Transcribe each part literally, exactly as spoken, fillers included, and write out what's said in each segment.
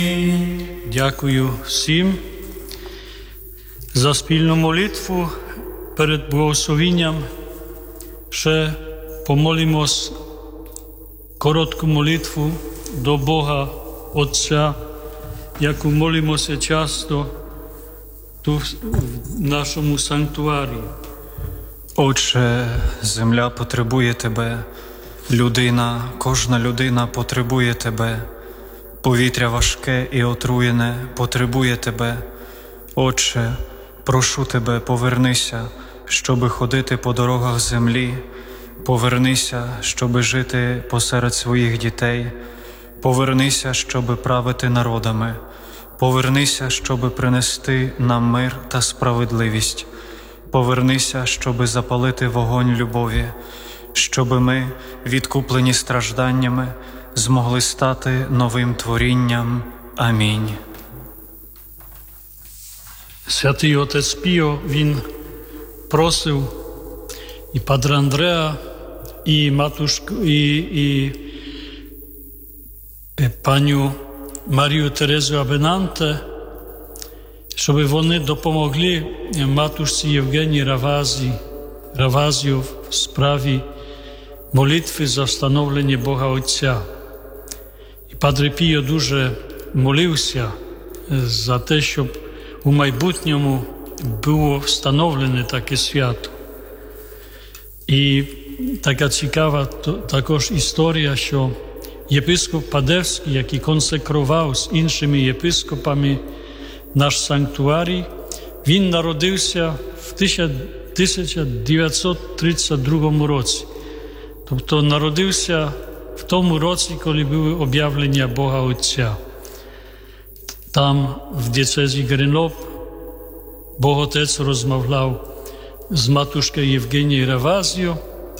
Дякую всім за спільну молитву. Перед благословенням ще помолимось коротку молитву до Бога Отця, яку молимося часто тут в нашому санктуарі. Отче, земля потребує Тебе, людина, кожна людина потребує Тебе, повітря важке і отруєне потребує Тебе. Отче, прошу Тебе, повернися, щоби ходити по дорогах землі, повернися, щоби жити посеред своїх дітей, повернися, щоби правити народами, повернися, щоби принести нам мир та справедливість, повернися, щоби запалити вогонь любові, щоби ми, відкуплені стражданнями, змогли стати новим творінням. Амінь. Святий отець Піо, він просив і Падре Андреа, і матушку, і, і паню Марію Терезу Абенанте, щоб вони допомогли матушці Євгенії Равазі, Равазію в справі молитви за встановлення Бога Отця. І Падре Піо дуже молився за те, щоб у майбутньому було встановлене таке свято. І така цікава також історія, що єпископ Падевський, який консекрував з іншими єпископами наш санктуарій, він народився в тисяча дев'ятсот тридцять другому році. Тобто народився в тому році, коли було об'явлення Бога Отця. Там, в дієцезі Греноб, Бог Отець розмовляв з матушкою Євгенією Равазією,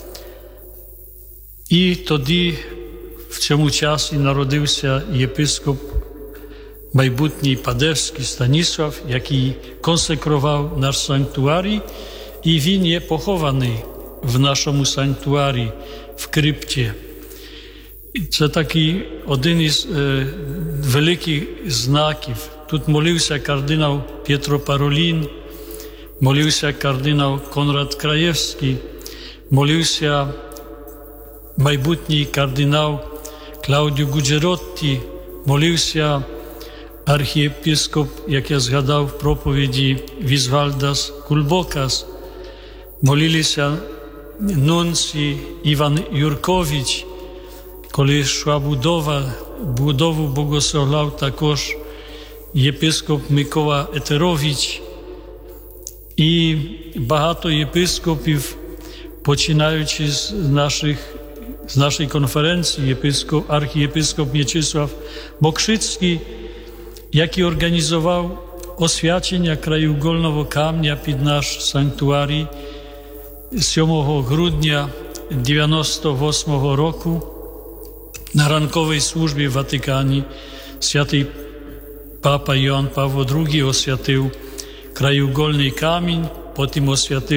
і тоді в цьому часі народився єпископ майбутній Падевський Станіслав, який консекрував наш санктуарій, і він є похований в нашому санктуарі в крипті. Це такий один із е, великих знаків. Тут молився кардинал Пєтро Паролін, молився кардинал Конрад Краєвський, молився майбутній кардинал Клаудіо Гуджеротті, молився архієпископ, як я згадав в проповіді, Візвальдас Кульбокас, молилися нунці Іван Юркович, коли йшла будова, будову богословляв також єпископ Микола Етерович, і багато єпископів, починаючи з наших з нашої конференції, єпископ, архієпископ М'ячислав Мокшицький, який організував освячення краєугольного камня під наш санктуарій сьомого грудня дев'яносто восьмого року на ранковій службі в Ватикані. Святий папа Йоанн Павло другий освятив краєугольний камінь, потім освятив